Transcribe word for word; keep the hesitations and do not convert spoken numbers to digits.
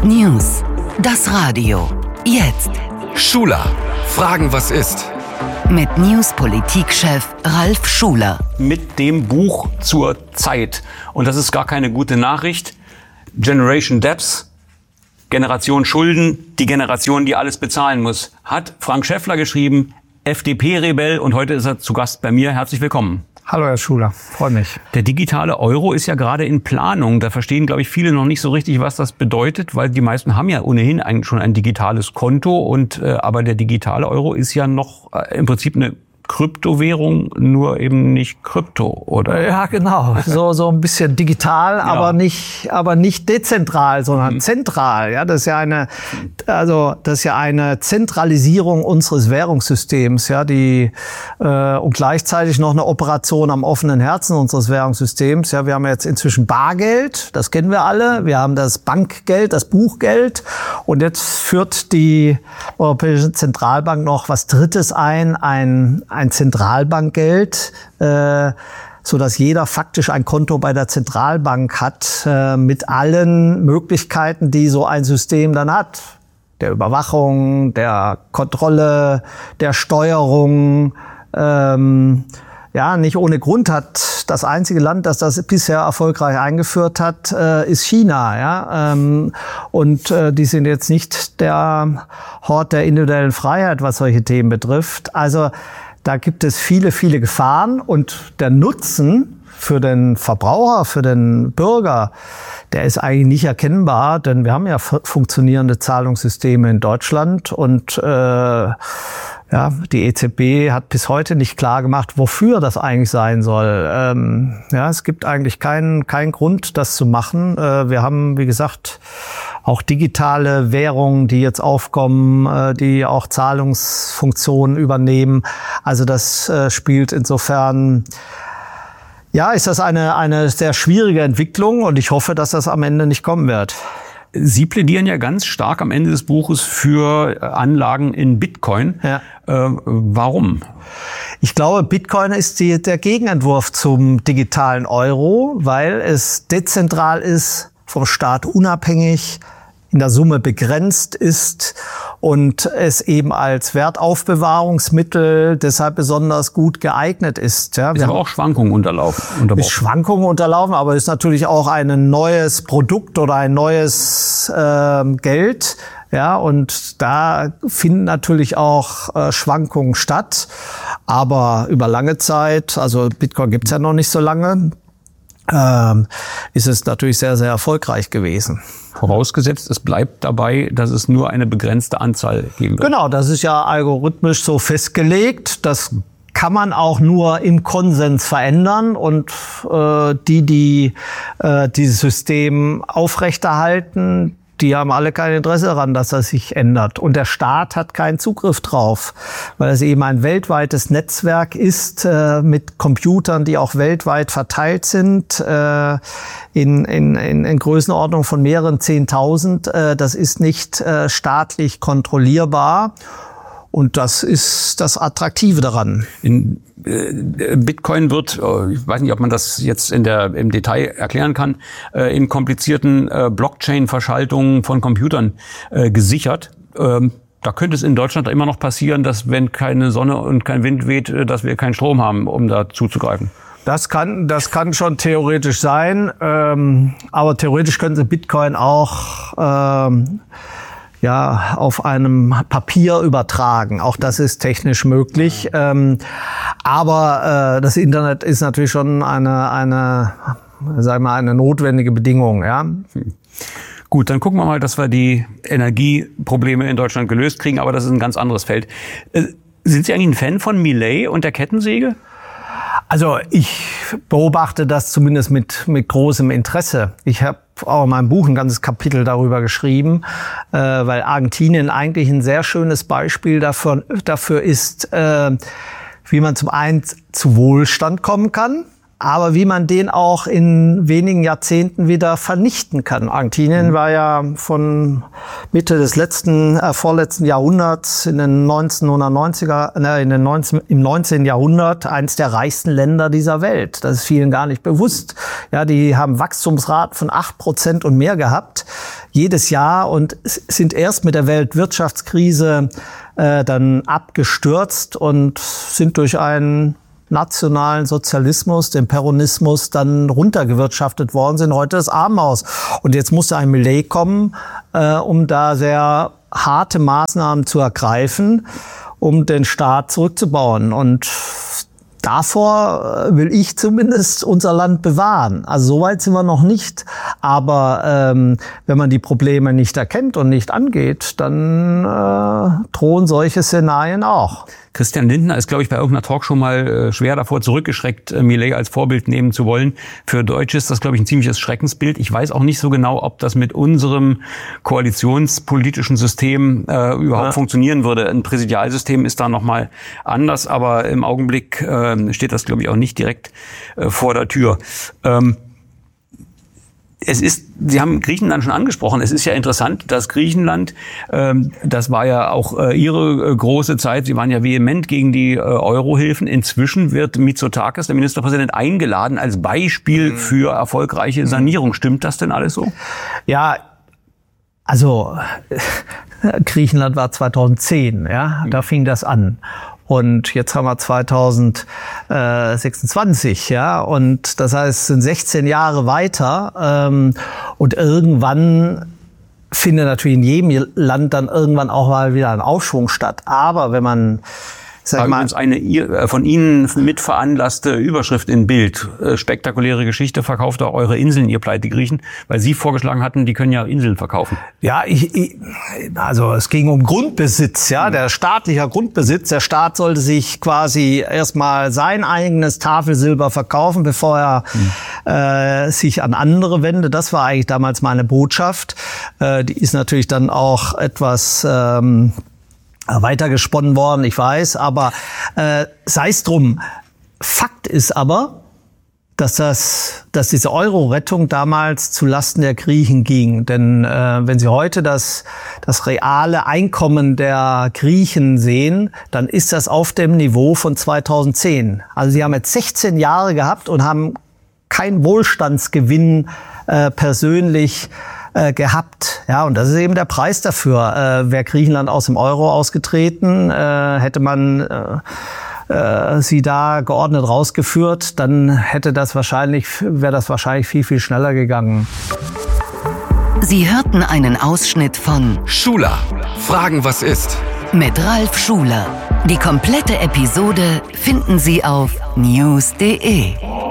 News. Das Radio. Jetzt. Schuler. Fragen, was ist? Mit News-Politik-Chef Ralf Schuler. Mit dem Buch zur Zeit. Und das ist gar keine gute Nachricht. Generation Debts, Generation Schulden, die Generation, die alles bezahlen muss. Hat Frank Schäffler geschrieben, F D P-Rebell, und heute ist er zu Gast bei mir. Herzlich willkommen. Hallo Herr Schuler, freue mich. Der digitale Euro ist ja gerade in Planung. Da verstehen, glaube ich, viele noch nicht so richtig, was das bedeutet, weil die meisten haben ja ohnehin ein, schon ein digitales Konto. Und äh, aber der digitale Euro ist ja noch äh, im Prinzip eine Kryptowährung, nur eben nicht Krypto, oder? Ja, genau. So so ein bisschen digital, ja. aber nicht aber nicht dezentral, sondern mhm. zentral. Ja, das ist ja eine also das ist ja eine Zentralisierung unseres Währungssystems, ja, die äh, und gleichzeitig noch eine Operation am offenen Herzen unseres Währungssystems. Ja, wir haben jetzt inzwischen Bargeld, das kennen wir alle. Wir haben das Bankgeld, das Buchgeld, und jetzt führt die Europäische Zentralbank noch was Drittes ein, ein ein Zentralbankgeld, äh, so dass jeder faktisch ein Konto bei der Zentralbank hat, äh, mit allen Möglichkeiten, die so ein System dann hat. Der Überwachung, der Kontrolle, der Steuerung. Ähm, ja, nicht ohne Grund hat das einzige Land, das das bisher erfolgreich eingeführt hat, äh, ist China. Ja, ähm, und äh, die sind jetzt nicht der Hort der individuellen Freiheit, was solche Themen betrifft. Also da gibt es viele, viele Gefahren, und der Nutzen für den Verbraucher, für den Bürger, der ist eigentlich nicht erkennbar, denn wir haben ja funktionierende Zahlungssysteme in Deutschland, und äh, ja, die E Z B hat bis heute nicht klar gemacht, wofür das eigentlich sein soll. Ähm, ja, es gibt eigentlich keinen keinen Grund, das zu machen. Äh, wir haben, wie gesagt, auch digitale Währungen, die jetzt aufkommen, äh, die auch Zahlungsfunktionen übernehmen. Also das äh, spielt insofern, ja, ist das eine eine sehr schwierige Entwicklung, und ich hoffe, dass das am Ende nicht kommen wird. Sie plädieren ja ganz stark am Ende des Buches für Anlagen in Bitcoin. Ja. Äh, warum? Ich glaube, Bitcoin ist die, der Gegenentwurf zum digitalen Euro, weil es dezentral ist, vom Staat unabhängig, in der Summe begrenzt ist und es eben als Wertaufbewahrungsmittel deshalb besonders gut geeignet ist. Ja, ist aber auch Schwankungen unterlaufen. Ist Schwankungen unterlaufen, aber ist natürlich auch ein neues Produkt oder ein neues äh, Geld. Ja, und da finden natürlich auch äh, Schwankungen statt. Aber über lange Zeit, also Bitcoin gibt's ja noch nicht so lange, ähm, ist es natürlich sehr, sehr erfolgreich gewesen. Vorausgesetzt, es bleibt dabei, dass es nur eine begrenzte Anzahl geben wird. Genau, das ist ja algorithmisch so festgelegt. Das kann man auch nur im Konsens verändern, und äh, die, die äh, dieses System aufrechterhalten, die haben alle kein Interesse daran, dass das sich ändert. Und der Staat hat keinen Zugriff drauf, weil es eben ein weltweites Netzwerk ist, äh, mit Computern, die auch weltweit verteilt sind, äh, in, in, in, in Größenordnung von mehreren Zehntausend. Äh, das ist nicht äh, staatlich kontrollierbar. Und das ist das Attraktive daran. In äh, Bitcoin wird, äh, ich weiß nicht, ob man das jetzt in der im Detail erklären kann, äh, in komplizierten äh, Blockchain-Verschaltungen von Computern äh, gesichert. Ähm, da könnte es in Deutschland immer noch passieren, dass, wenn keine Sonne und kein Wind weht, äh, dass wir keinen Strom haben, um da zuzugreifen. Das kann, das kann schon theoretisch sein, ähm, aber theoretisch können Sie Bitcoin auch ähm, ja, auf einem Papier übertragen. Auch das ist technisch möglich. Ähm, aber äh, das Internet ist natürlich schon eine, eine, sagen wir mal, eine notwendige Bedingung. Ja. Hm. Gut, dann gucken wir mal, dass wir die Energieprobleme in Deutschland gelöst kriegen. Aber das ist ein ganz anderes Feld. Äh, sind Sie eigentlich ein Fan von Milei und der Kettensäge? Also ich beobachte das zumindest mit mit großem Interesse. Ich habe auch in meinem Buch ein ganzes Kapitel darüber geschrieben, äh, weil Argentinien eigentlich ein sehr schönes Beispiel dafür, dafür ist, äh, wie man zum einen zu Wohlstand kommen kann, aber wie man den auch in wenigen Jahrzehnten wieder vernichten kann. Argentinien mhm. war ja von Mitte des letzten, äh, vorletzten Jahrhunderts in den neunzehnhundertneunziger, ne, in den neunzehn, im neunzehnten Jahrhundert eines der reichsten Länder dieser Welt. Das ist vielen gar nicht bewusst. Ja, die haben Wachstumsraten von acht Prozent und mehr gehabt. jedes Jahr und sind erst mit der Weltwirtschaftskrise äh, dann abgestürzt und sind durch einen nationalen Sozialismus, den Peronismus, dann runtergewirtschaftet worden, sind heute das Armenhaus. Und jetzt musste ein Millet kommen, äh, um da sehr harte Maßnahmen zu ergreifen, um den Staat zurückzubauen. Und davor will ich zumindest unser Land bewahren. Also so weit sind wir noch nicht. Aber ähm, wenn man die Probleme nicht erkennt und nicht angeht, dann äh, drohen solche Szenarien auch. Christian Lindner ist, glaube ich, bei irgendeiner Talkshow mal äh, schwer davor zurückgeschreckt, äh, Millet als Vorbild nehmen zu wollen. Für Deutsche ist das, glaube ich, ein ziemliches Schreckensbild. Ich weiß auch nicht so genau, ob das mit unserem koalitionspolitischen System äh, überhaupt ja. funktionieren würde. Ein Präsidialsystem ist da nochmal anders, aber im Augenblick äh, steht das, glaube ich, auch nicht direkt äh, vor der Tür. Ähm, Es ist, Sie haben Griechenland schon angesprochen. Es ist ja interessant, dass Griechenland, ähm, das war ja auch äh, Ihre äh, große Zeit, Sie waren ja vehement gegen die äh, Euro-Hilfen. Inzwischen wird Mitsotakis, der Ministerpräsident, eingeladen als Beispiel für erfolgreiche Sanierung. Stimmt das denn alles so? Ja, also Griechenland war zweitausendzehn, ja, da fing das an. Und jetzt haben wir zweitausendsechsundzwanzig, ja, und das heißt, es sind sechzehn Jahre weiter, ähm, und irgendwann findet natürlich in jedem Land dann irgendwann auch mal wieder ein Aufschwung statt. Aber wenn man, sag mal, übrigens eine von Ihnen mitveranlasste Überschrift in Bild, spektakuläre Geschichte, verkauft auch eure Inseln, ihr pleite Griechen, weil Sie vorgeschlagen hatten, die können ja Inseln verkaufen. Ja, ich, ich, also es ging um Grundbesitz, ja, der staatlicher Grundbesitz. Der Staat sollte sich quasi erstmal sein eigenes Tafelsilber verkaufen, bevor er hm. äh, sich an andere wendet. Das war eigentlich damals meine Botschaft. Äh, die ist natürlich dann auch etwas ähm, weitergesponnen worden, ich weiß, aber äh, sei es drum. Fakt ist aber, dass das, dass diese Euro-Rettung damals zu Lasten der Griechen ging. Denn äh, wenn Sie heute das, das reale Einkommen der Griechen sehen, dann ist das auf dem Niveau von zweitausendzehn. Also Sie haben jetzt sechzehn Jahre gehabt und haben keinen Wohlstandsgewinn äh, persönlich Äh, gehabt. Ja, und das ist eben der Preis dafür. Äh, wäre Griechenland aus dem Euro ausgetreten, äh, hätte man äh, äh, sie da geordnet rausgeführt, dann hätte das wahrscheinlich, wäre das wahrscheinlich viel, viel schneller gegangen. Sie hörten einen Ausschnitt von Schuler. Fragen, was ist? Mit Ralf Schuler. Die komplette Episode finden Sie auf news punkt de.